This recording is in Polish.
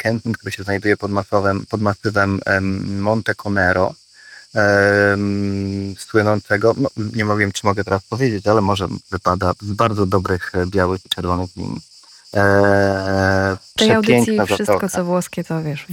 kępnym, który się znajduje pod masywem Monte Conero, słynącego, no, nie wiem, czy mogę teraz powiedzieć, ale może wypada z bardzo dobrych białych i czerwonych win. W tej audycji Przepiękna wszystko, zatoka. co włoskie, to wiesz,